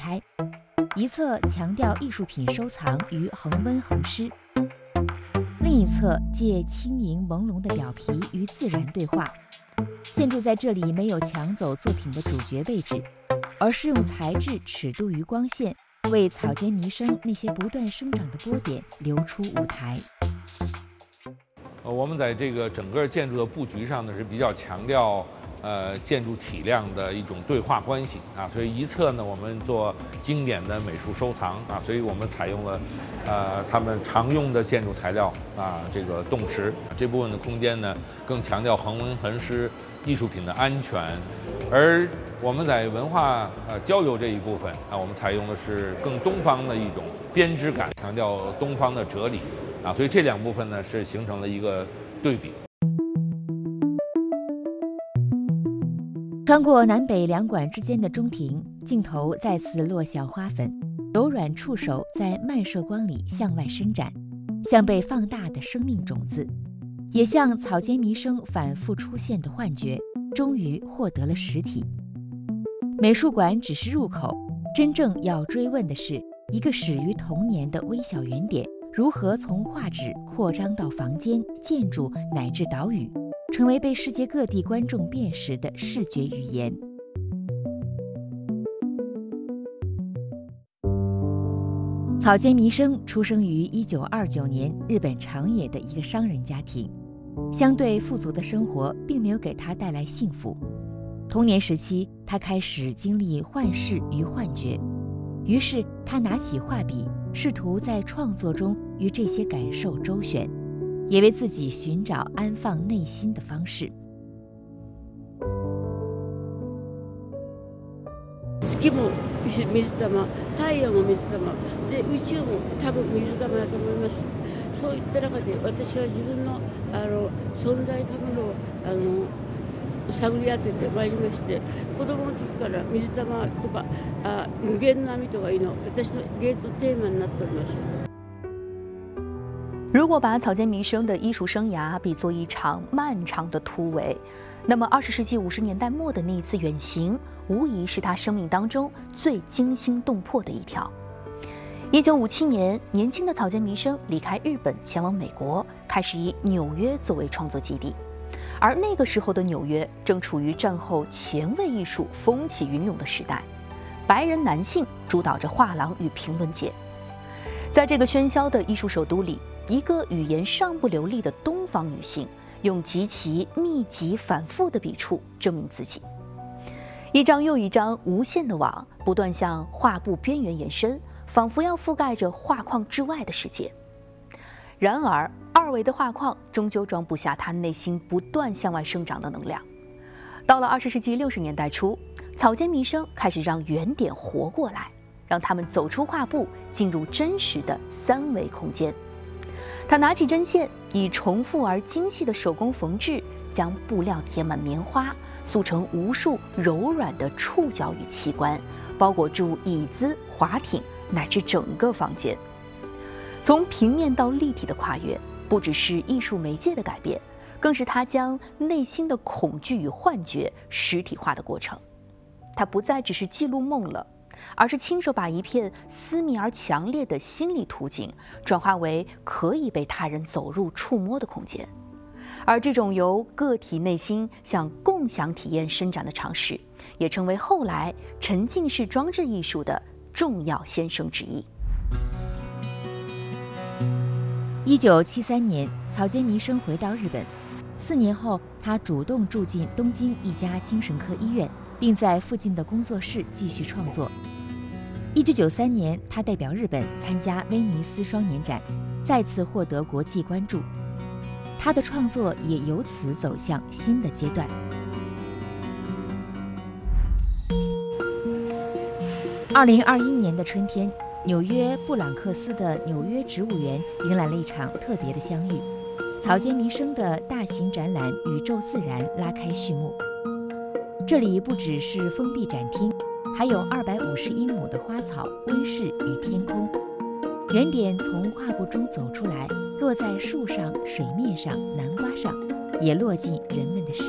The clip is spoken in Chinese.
开，一侧强调艺术品收藏与恒温恒湿，另一侧借轻盈朦胧的表皮与自然对话。建筑在这里没有抢走作品的主角位置，而是用材质尺度与光线为草间弥生那些不断生长的波点留出舞台。 我们在这个整个建筑的布局上呢是比较强调建筑体量的一种对话关系啊，所以一侧呢我们做经典的美术收藏啊，所以我们采用了他们常用的建筑材料啊，这个冻石这部分的空间呢更强调恒温恒湿艺术品的安全，而我们在文化交流这一部分啊，我们采用的是更东方的一种编织感，强调东方的哲理啊，所以这两部分呢是形成了一个对比。 穿过南北两馆之间的中庭，镜头再次落小花粉，柔软触手在漫射光里向外伸展，像被放大的生命种子，也像草间弥生反复出现的幻觉，终于获得了实体。美术馆只是入口，真正要追问的是，一个始于童年的微小原点，如何从画纸扩张到房间、建筑乃至岛屿，成为被世界各地观众辨识的视觉语言。草间弥生出生于1929年日本长野的一个商人家庭，相对富足的生活并没有给他带来幸福。童年时期，他开始经历幻视与幻觉，于是他拿起画笔，试图在创作中与这些感受周旋，也为自己寻找安放内心的方式。 月も水玉、太陽も水玉で、宇宙も多分水玉だと思います。そういった中で私は自分の存在というものを探り当ててまいりまして、子供の時から水玉とか無限の網とかいうの私の芸術テーマになっております。 如果把草间弥生的艺术生涯比作一场漫长的突围，那么20世纪50年代末的那一次远行，无疑是他生命当中最惊心动魄的一条。1957年，年轻的草间弥生离开日本，前往美国，开始以纽约作为创作基地。而那个时候的纽约正处于战后前卫艺术风起云涌的时代，白人男性主导着画廊与评论界。在这个喧嚣的艺术首都里，一个语言尚不流利的东方女性，用极其密集反复的笔触证明自己。一张又一张无限的网不断向画布边缘延伸，仿佛要覆盖着画框之外的世界。然而二维的画框终究装不下他内心不断向外生长的能量。到了20世纪60年代初，草间弥生开始让原点活过来，让他们走出画布，进入真实的3维空间。他拿起针线，以重复而精细的手工缝制，将布料填满棉花，塑成无数柔软的触角与器官，包裹住椅子、滑艇乃至整个房间。从平面到立体的跨越，不只是艺术媒介的改变，更是他将内心的恐惧与幻觉实体化的过程。他不再只是记录梦了，而是亲手把一片私密而强烈的心理图景转化为可以被他人走入触摸的空间。而这种由个体内心向共享体验伸展的尝试，也成为后来沉浸式装置艺术的重要先声之一。 1973年，草间弥生回到日本，4年后，他主动住进东京一家精神科医院，并在附近的工作室继续创作。1993年，他代表日本参加威尼斯双年展，再次获得国际关注。他的创作也由此走向新的阶段。2021年的春天，纽约布朗克斯的纽约植物园迎来了一场特别的相遇。草间弥生的大型展览《宇宙自然》拉开序幕。这里不只是封闭展厅，还有250英亩的花草、温室与天空。原点从画布中走出来，落在树上、水面上、南瓜上，也落进人们的视